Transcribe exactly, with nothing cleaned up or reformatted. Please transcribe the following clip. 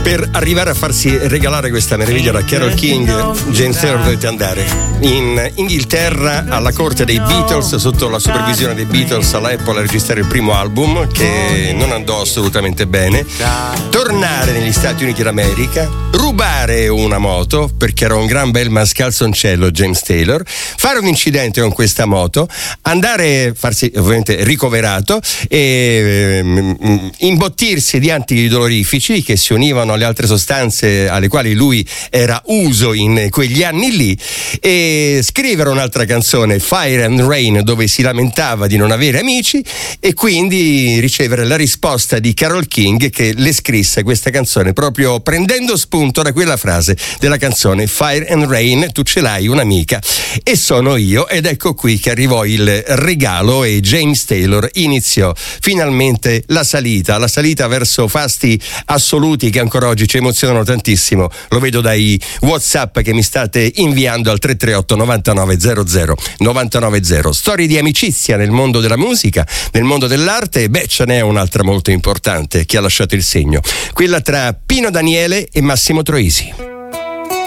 Per arrivare a farsi regalare questa meraviglia da Carole King, James Taylor dovete andare in Inghilterra alla corte dei Beatles, sotto la supervisione dei Beatles all'Apple, a registrare il primo album che non andò assolutamente bene, tornare negli Stati Uniti d'America, rubare una moto perché era un gran bel mascalzoncello James Taylor, fare un incidente con questa moto, andare, farsi ovviamente ricoverato e ehm, imbottirsi di antidolorifici che si univano alle altre sostanze alle quali lui era uso in quegli anni lì, e scrivere un'altra canzone, Fire and Rain, dove si lamentava di non avere amici, e quindi ricevere la risposta di Carole King, che le scrisse questa canzone proprio prendendo spunto da quella frase della canzone Fire and Rain, tu ce l'hai un'amica e sono io. Ed ecco qui che arrivò il regalo e James Taylor iniziò finalmente la salita, la salita verso fasti assoluti che ancora oggi ci emozionano tantissimo. Lo vedo dai WhatsApp che mi state inviando al tre tre otto novantanove zero zero novantanove zero. Storie di amicizia nel mondo della musica, nel mondo dell'arte. Beh, ce n'è un'altra molto importante che ha lasciato il segno, quella tra Pino Daniele e Massimo Troisi.